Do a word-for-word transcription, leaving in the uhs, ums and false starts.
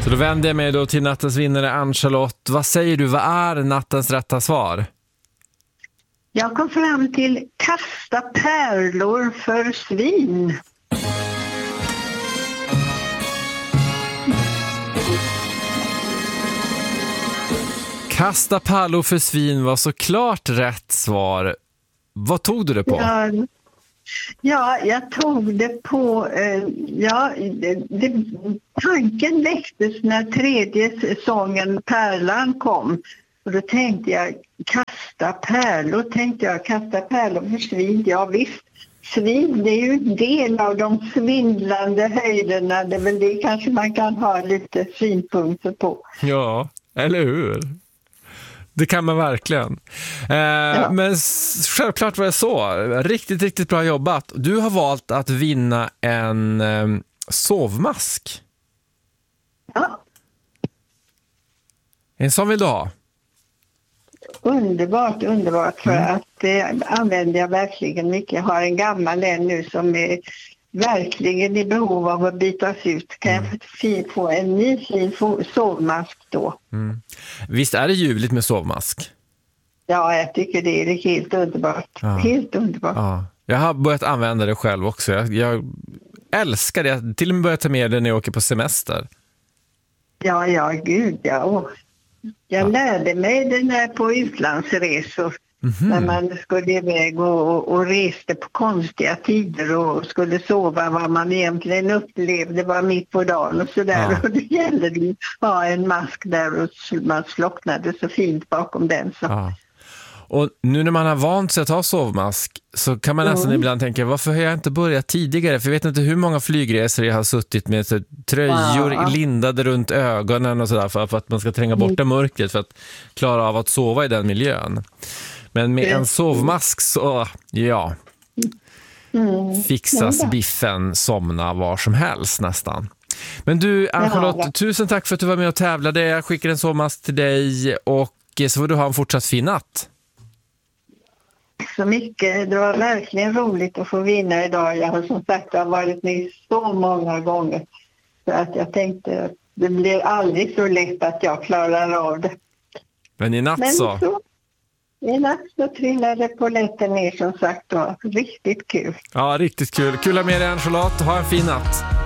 Så då vänder jag mig då till nattens vinnare Ann-Charlotte. Vad säger du, vad är nattens rätta svar? Jag kom fram till kasta pärlor för svin. Kasta pärlor för svin var såklart rätt svar. Vad tog du det på? Ja, ja jag tog det på... Eh, ja, det, det, tanken väcktes när tredje säsongen Pärlan kom. Och då tänkte jag, kasta pärlor, tänkte jag, kasta pärlor för svin. Ja visst, svin det är ju en del av de svindlande höjderna. Det är väl det kanske man kan ha lite synpunkter på. Ja, eller hur? Det kan man verkligen. Eh, ja. Men självklart var det så. Riktigt, riktigt bra jobbat. Du har valt att vinna en eh, sovmask. Ja. En sån vill du ha? Underbart, underbart. För Mm. att det eh, använder jag verkligen mycket. Jag har en gammal en nu som är verkligen i behov av att bytas ut. Kan Mm. jag få en ny fin sovmask då? Mm. Visst är det ljuvligt med sovmask? Ja, jag tycker det är helt underbart. Ja. Helt underbart. Ja. Jag har börjat använda det själv också. Jag, jag älskar det. Jag till och med börjar ta med det när jag åker på semester. Ja, ja, gud, ja. Och jag Ja. lärde mig det när på utlandsresor. Mhm. När man skulle iväg och, och, och reste på konstiga tider och skulle sova vad man egentligen upplevde var mitt på dagen och sådär. Ja. Och det gällde att ha en mask där och man slocknade så fint bakom den. Så. Ja. Och nu när man har vant sig att ha sovmask så kan man nästan Mm. ibland tänka, varför har jag inte börjat tidigare? För jag vet inte hur många flygresor jag har suttit med så, tröjor Ja. lindade runt ögonen och sådär för, för att man ska tränga bort det mörkret för att klara av att sova i den miljön. Men med en sovmask så, ja, Mm. fixas Ja. biffen somna var som helst nästan. Men du, Ann-Charlotte, Ja. tusen tack för att du var med och tävlade. Jag skickar en sovmask till dig och så får du ha en fortsatt fin natt. Så mycket. Det var verkligen roligt att få vinna idag. Jag har som sagt jag har varit med så många gånger. Så att jag tänkte att det blir aldrig så lätt att jag klarar av det. Men i natt Men så... så, i natt så trillade polletten ner som sagt. Då. Riktigt kul. Ja, riktigt kul. Kul att ha med dig, Ann-Charlotte. Ha en fin natt.